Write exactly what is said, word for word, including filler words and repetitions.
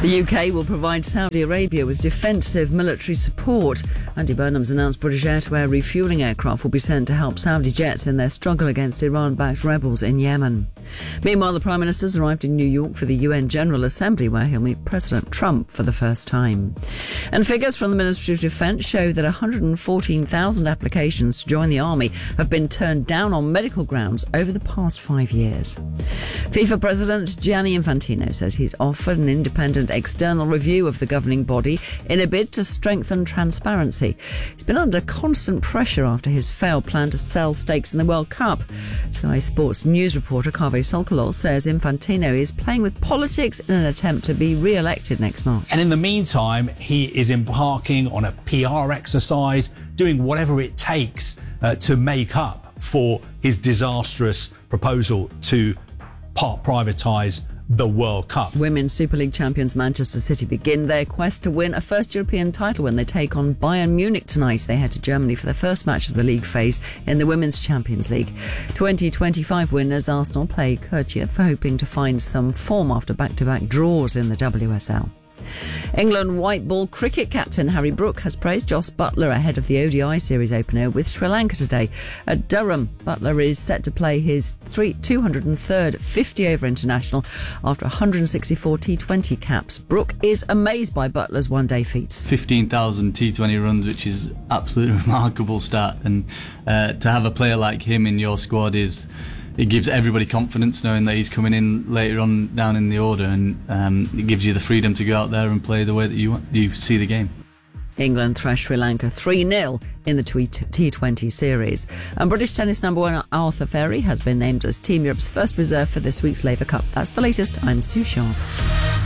The U K will provide Saudi Arabia with defensive military support. Andy Burnham's announced British air-to-air refuelling aircraft will be sent to help Saudi jets in their struggle against Iran-backed rebels in Yemen. Meanwhile, the Prime Minister's arrived in New York for the U N General Assembly, where he'll meet President Trump for the first time. And figures from the Ministry of Defence show that one hundred fourteen thousand applications to join the army have been turned down on medical grounds over the past five years. FIFA President Gianni Infantino says he's offered an independent external review of the governing body in a bid to strengthen transparency. He's been under constant pressure after his failed plan to sell stakes in the World Cup. Sky Sports news reporter Kaveh Solkolov says Infantino is playing with politics in an attempt to be re-elected next March. And in the meantime, he is embarking on a P R exercise, doing whatever it takes uh, to make up for his disastrous proposal to part privatise the World Cup. Women's Super League champions Manchester City begin their quest to win a first European title when they take on Bayern Munich tonight. They head to Germany for the first match of the league phase in the Women's Champions League. twenty twenty-five winners Arsenal play Kyrgyz, hoping to find some form after back-to-back draws in the W S L. England white ball cricket captain Harry Brook has praised Jos Buttler ahead of the O D I series opener with Sri Lanka today. At Durham, Buttler is set to play his two hundred third fifty-over international after one hundred sixty-four T twenty caps. Brook is amazed by Buttler's one-day feats. fifteen thousand T twenty runs, which is absolutely remarkable start. And uh, to have a player like him in your squad is... it gives everybody confidence knowing that he's coming in later on down in the order, and um, it gives you the freedom to go out there and play the way that you want, you see the game. England thrashed Sri Lanka three nil in the T twenty series. And British tennis number one Arthur Ferry has been named as Team Europe's first reserve for this week's Laver Cup. That's the latest. I'm Sue Sharp.